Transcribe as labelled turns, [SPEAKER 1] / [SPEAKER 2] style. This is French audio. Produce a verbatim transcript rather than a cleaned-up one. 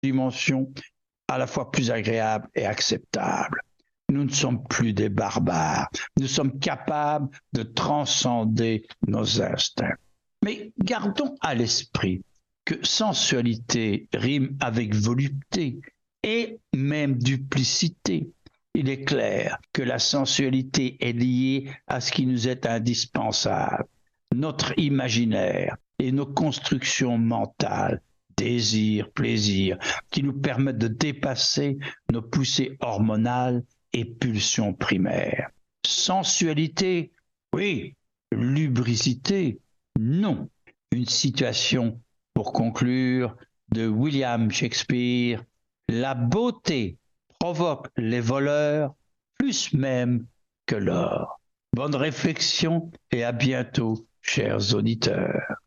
[SPEAKER 1] dimension à la fois plus agréable et acceptable. Nous ne sommes plus des barbares. Nous sommes capables de transcender nos instincts. Mais gardons à l'esprit que sensualité rime avec volupté et même duplicité. Il est clair que la sensualité est liée à ce qui nous est indispensable, notre imaginaire et nos constructions mentales, désir, plaisir, qui nous permettent de dépasser nos poussées hormonales et pulsions primaires. Sensualité, oui. Lubricité, non. Une citation, pour conclure, de William Shakespeare: la beauté provoque les voleurs plus même que l'or. Bonne réflexion et à bientôt, chers auditeurs.